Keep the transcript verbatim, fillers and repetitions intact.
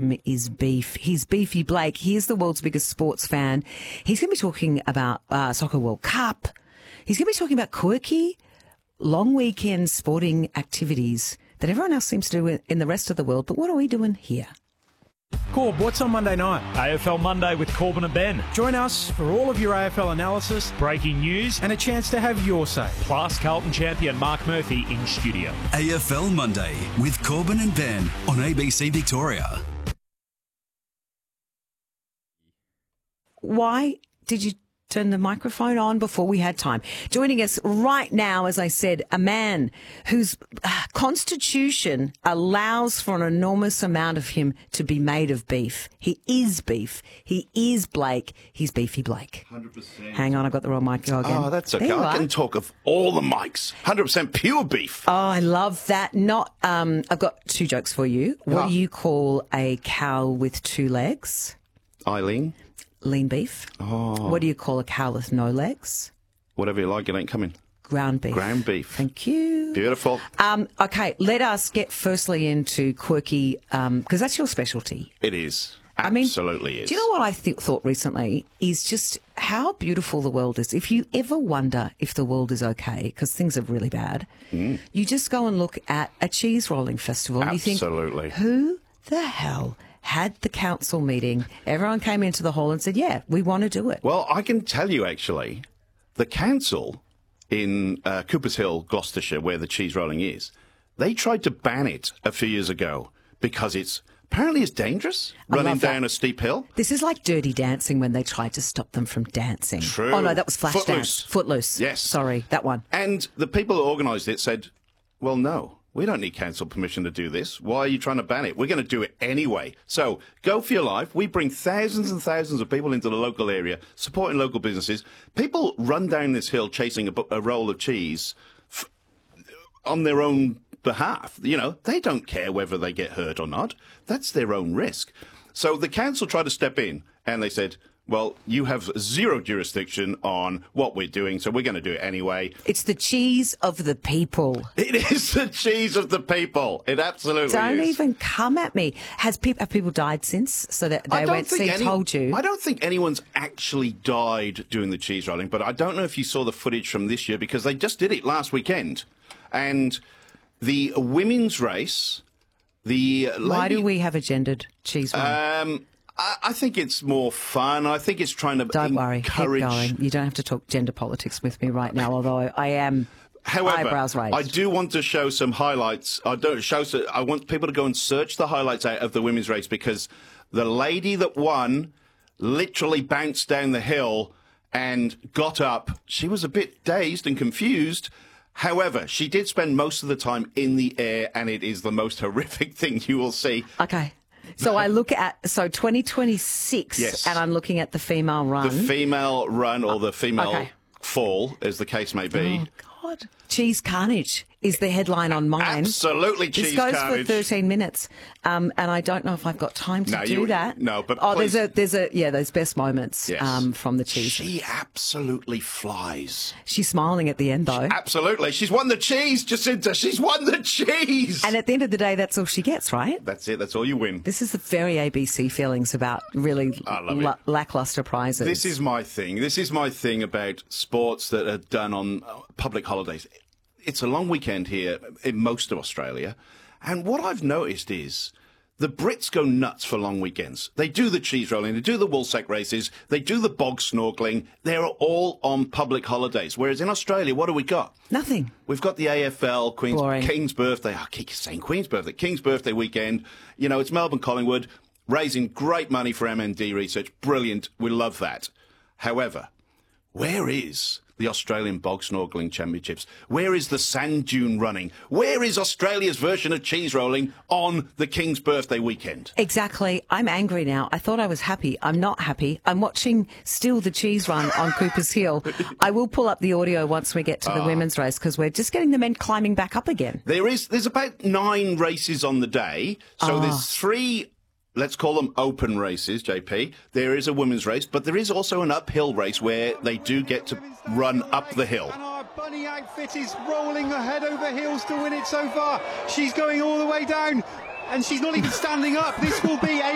him is beef. He's Beefy Blake. He is the world's biggest sports fan. He's going to be talking about uh, Soccer World Cup. He's going to be talking about quirky, long weekend sporting activities that everyone else seems to do in the rest of the world. But what are we doing here? Corb, what's on Monday night? A F L Monday with Corbin and Ben. Join us for all of your A F L analysis, Breaking news, and a chance to have your say. plus Carlton champion Mark Murphy in studio. A F L Monday with Corbin and Ben on A B C Victoria. Why did you turn the microphone on before we had time? Joining us right now, as I said, a man whose uh, constitution allows for an enormous amount of him to be made of beef. He is beef. He is Blake. He's Beefy Blake. one hundred percent. Hang on, I've got the wrong mic again. Oh, that's okay. There you I are. can talk of all the mics. one hundred percent pure beef. Oh, I love that. Not. Um, I've got two jokes for you. What Ah. do you call a cow with two legs? Eileen, Lean beef. Oh. What do you call a cow with no legs? whatever you like, it ain't coming. Ground beef. Ground beef. Thank you. Beautiful. Um, okay, let us get firstly into quirky, because that's your specialty. It is. I mean, Absolutely is. Do you know what I th- thought recently is just how beautiful the world is. If you ever wonder if the world is okay, because things are really bad, Mm. you just go and look at a cheese rolling festival. And you Absolutely. think, who the hell had the council meeting? Everyone came into the hall and said, yeah, we want to do it. Well, I can tell you, actually, the council in uh, Coopers Hill, Gloucestershire, where the cheese rolling is, they tried to ban it a few years ago because it's apparently it's dangerous I running love that. down a steep hill. This is like Dirty Dancing when they tried to stop them from dancing. True. Oh, no, that was Flashdance. Footloose. Footloose. Yes. Sorry, that one. And the people who organised it said, well, no, we don't need council permission to do this. Why are you trying to ban it? We're going to do it anyway. So go for your life. We bring thousands and thousands of people into the local area, supporting local businesses. People run down this hill chasing a, bu- a roll of cheese f- on their own behalf. You know, they don't care whether they get hurt or not. That's their own risk. So the council tried to step in and they said, well, you have zero jurisdiction on what we're doing, so we're going to do it anyway. It's the cheese of the people. It is the cheese of the people. It absolutely Don't is. even come at me. Has peop have people died since? So that I they don't went, think see, any- told you. I don't think anyone's actually died doing the cheese rolling, but I don't know if you saw the footage from this year because they just did it last weekend. And the women's race, the Why lady, do we have a gendered cheese one? Um, I, I think it's more fun. I think it's trying to Don't worry. Keep encourage. going. You don't have to talk gender politics with me right now, although I am However, eyebrows raised. I do want to show some highlights. I don't show. So I want people to go and search the highlights out of the women's race because the lady that won literally bounced down the hill and got up. She was a bit dazed and confused. However, she did spend most of the time in the air, and it is the most horrific thing you will see. Okay. So I look at, so twenty twenty-six, Yes. and I'm looking at the female run. The female run or the female Okay. fall, as the case may be. Oh, God. Cheese Carnage is the headline on mine. Absolutely, This cheese goes carnage. for thirteen minutes, um, and I don't know if I've got time to No, do you- that. no, but oh, there's please. a there's a yeah, those best moments Yes. um, from the cheese. She absolutely flies. She's smiling at the end though, Absolutely. She's won the cheese, Jacinta. She's won the cheese. and at the end of the day, that's all she gets, right? That's it. That's all you win. This is the very A B C feelings about really I love la- it. lackluster prizes. This is my thing. This is my thing about sports that are done on uh, public holidays. It's a long weekend here in most of Australia. And what I've noticed is the Brits go nuts for long weekends. They do the cheese rolling, they do the woolsack races, they do the bog snorkeling. They're all on public holidays. Whereas in Australia, what do we got? nothing. We've got the A F L, Queen's, Boring. King's birthday. I keep saying Queen's birthday. King's birthday weekend. You know, it's Melbourne Collingwood raising great money for M and D research. Brilliant. We love that. However, where is the Australian Bog Snorkeling Championships? Where is the sand dune running? Where is Australia's version of cheese rolling on the King's birthday weekend? Exactly. I'm angry now. I thought I was happy. I'm not happy. I'm watching still the cheese run on Coopers Hill. I will pull up the audio once we get to the women's race because we're just getting the men climbing back up again. There is, there's about nine races on the day. So there's three, let's call them open races, J P. There is a women's race, but there is also an uphill race where they do get to run up the hill. And our bunny outfit is rolling ahead over heels to win it so far. She's going all the way down, and she's not even standing up. This will be a